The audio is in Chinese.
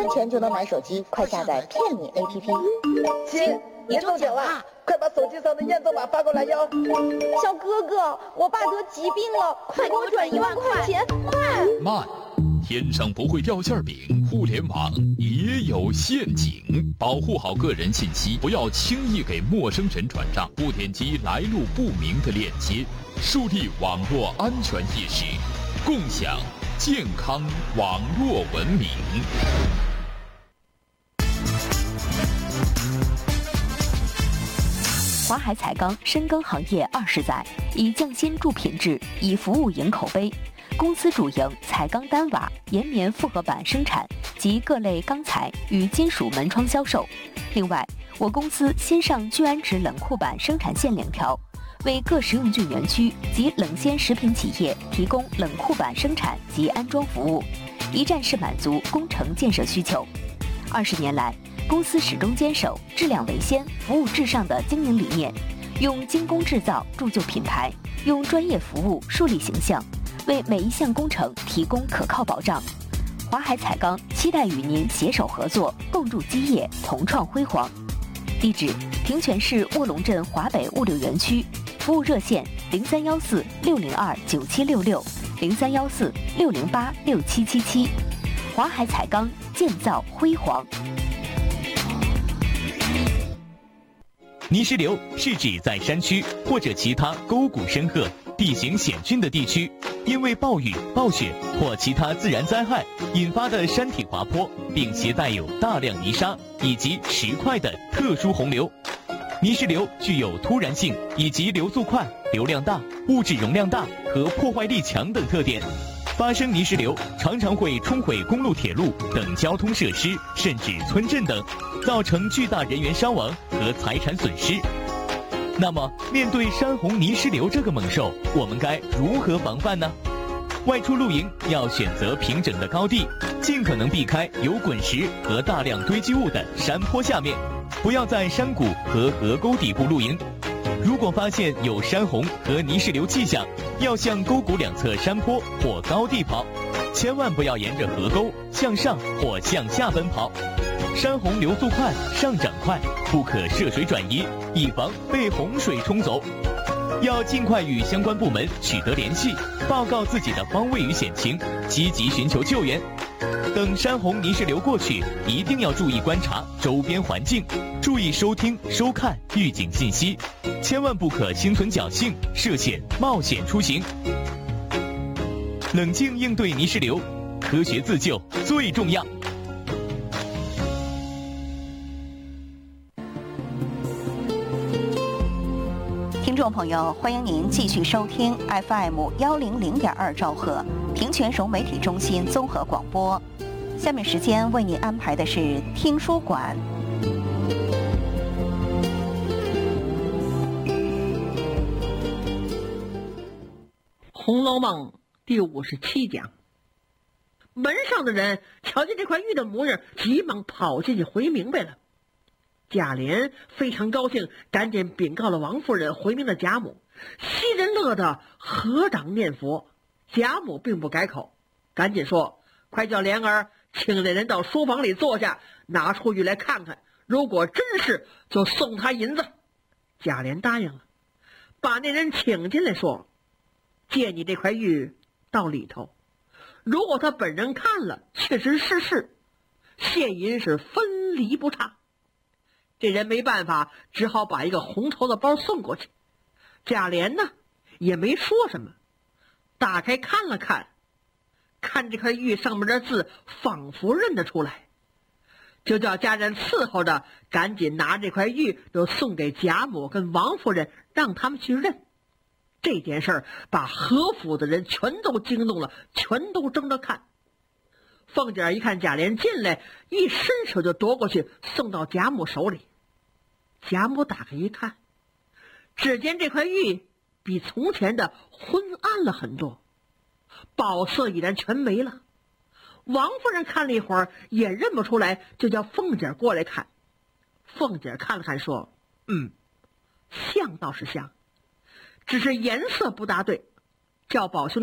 分钱就能买手机，快下载骗你 APP。 亲，你中奖了，快把手机上的验证码发过来哟。 小哥哥，我爸得疾病了，快给我转1万块钱，快！ 慢，天上不会掉馅饼，互联网也有陷阱，保护好个人信息，不要轻易给陌生人转账，不点击来路不明的链接，树立网络安全意识，共享健康网络文明。 华海彩钢深耕行业20载，以匠心铸品质，以服务赢口碑。公司主营彩钢单瓦、岩棉复合板生产及各类钢材与金属门窗销售。另外，我公司新上聚氨酯冷库板生产线2条，为各食用菌园区及冷鲜食品企业提供冷库板生产及安装服务，一站式满足工程建设需求。20年来，公司始终坚守质量为先、服务至上的经营理念，用精工制造铸就品牌，用专业服务树立形象，为每一项工程提供可靠保障。华海彩钢期待与您携手合作，共筑基业，同创辉煌。地址：平泉市卧龙镇华北物流园区，服务热线0314-602-9766，0314-608-6777。华海彩钢，建造辉煌。 泥石流是指在山区或者其他沟谷深壑、地形险峻的地区，因为暴雨、暴雪或其他自然灾害引发的山体滑坡，并携带有大量泥沙以及石块的特殊洪流。泥石流具有突然性以及流速快、流量大、物质容量大和破坏力强等特点。发生泥石流常常会冲毁公路、铁路等交通设施，甚至村镇等，造成巨大人员伤亡和财产损失。那么，面对山洪泥石流这个猛兽，我们该如何防范呢？外出露营要选择平整的高地，尽可能避开有滚石和大量堆积物的山坡下面，不要在山谷和河沟底部露营。如果发现有山洪和泥石流迹象，要向沟谷两侧山坡或高地跑，千万不要沿着河沟向上或向下奔跑。山洪流速快，上涨快，不可涉水转移，以防被洪水冲走。要尽快与相关部门取得联系，报告自己的方位与险情，积极寻求救援。等山洪泥石流过去，一定要注意观察周边环境，注意收听、收看预警信息，千万不可心存侥幸，涉险冒险出行。冷静应对泥石流，科学自救最重要。 听众朋友，欢迎您继续收听 FM100.2兆赫平泉省媒体中心综合广播。下面时间为您安排的是听书馆。 《红楼梦》第57讲，门上的人瞧见这块玉的模样，急忙跑进去回明白了。贾琏非常高兴，赶紧禀告了王夫人回明的贾母。袭人乐得合掌念佛，贾母并不改口，赶紧说：“快叫莲儿请这人到书房里坐下，拿出玉来看看，如果真是，就送他银子。”贾琏答应了，把那人请进来说：“借你这块玉到里头，如果他本人看了，确实是事，现银是分厘不差。”这人没办法，只好把一个红绸的包送过去。贾琏呢，也没说什么，打开看了看，看这块玉上面的字，仿佛认得出来，就叫家人伺候着，赶紧拿这块玉就送给贾母跟王夫人，让他们去认。这件事儿把何府的人全都惊动了，全都争着看。凤姐一看贾琏进来，一伸手就夺过去，送到贾母手里。贾母打开一看，只见这块玉比从前的昏暗了很多，宝色已然全没了。王夫人看了一会儿也认不出来，就叫凤姐过来看。凤姐看了看说：“像倒是像，只是颜色不大对，叫宝兄弟